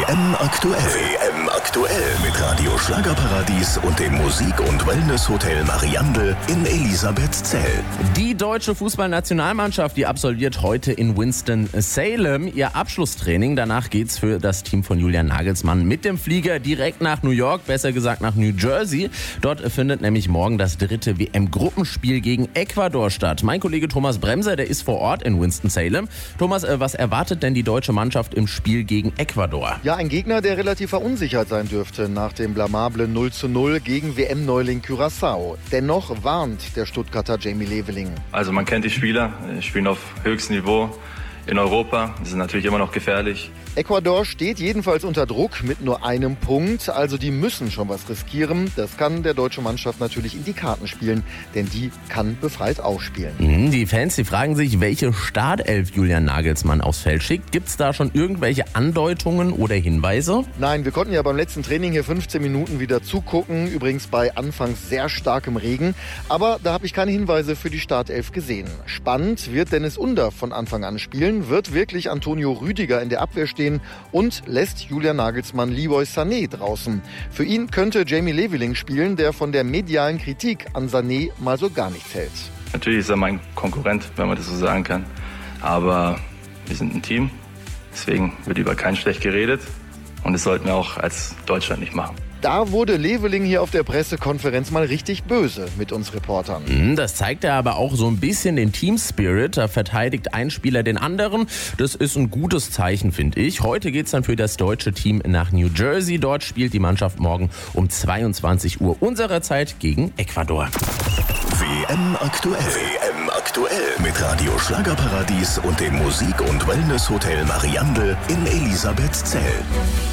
WM aktuell. WM aktuell mit Radio Schlagerparadies und dem Musik- und Wellness-Hotel Mariandel in Elisabethzell. Die deutsche Fußballnationalmannschaft, die absolviert heute in Winston-Salem ihr Abschlusstraining. Danach geht's für das Team von Julian Nagelsmann mit dem Flieger direkt nach New York, besser gesagt nach New Jersey. Dort findet nämlich morgen das 3. WM-Gruppenspiel gegen Ecuador statt. Mein Kollege Thomas Bremser, der ist vor Ort in Winston-Salem. Thomas, was erwartet denn die deutsche Mannschaft im Spiel gegen Ecuador? Ja, ein Gegner, der relativ verunsichert sein dürfte nach dem blamablen 0:0 gegen WM-Neuling Curaçao. Dennoch warnt der Stuttgarter Jamie Leveling. Also man kennt die Spieler, spielen auf höchstem Niveau in Europa. Die sind natürlich immer noch gefährlich. Ecuador steht jedenfalls unter Druck mit nur einem Punkt, also die müssen schon was riskieren. Das kann der deutsche Mannschaft natürlich in die Karten spielen, denn die kann befreit aufspielen. Die Fans, die fragen sich, welche Startelf Julian Nagelsmann aufs Feld schickt. Gibt es da schon irgendwelche Andeutungen oder Hinweise? Nein, wir konnten ja beim letzten Training hier 15 Minuten wieder zugucken, übrigens bei anfangs sehr starkem Regen. Aber da habe ich keine Hinweise für die Startelf gesehen. Spannend wird Dennis Under von Anfang an spielen, wird wirklich Antonio Rüdiger in der Abwehr stehen und lässt Julian Nagelsmann Leroy Sané draußen. Für ihn könnte Jamie Leveling spielen, der von der medialen Kritik an Sané mal so gar nichts hält. Natürlich ist er mein Konkurrent, wenn man das so sagen kann. Aber wir sind ein Team, deswegen wird über keinen schlecht geredet. Und das sollten wir auch als Deutschland nicht machen. Da wurde Leveling hier auf der Pressekonferenz mal richtig böse mit uns Reportern. Das zeigt ja aber auch so ein bisschen den Team-Spirit. Da verteidigt ein Spieler den anderen. Das ist ein gutes Zeichen, finde ich. Heute geht's dann für das deutsche Team nach New Jersey. Dort spielt die Mannschaft morgen um 22 Uhr unserer Zeit gegen Ecuador. WM aktuell. WM aktuell mit Radio Schlagerparadies und dem Musik- und Wellness-Hotel Mariandel in Elisabethzell.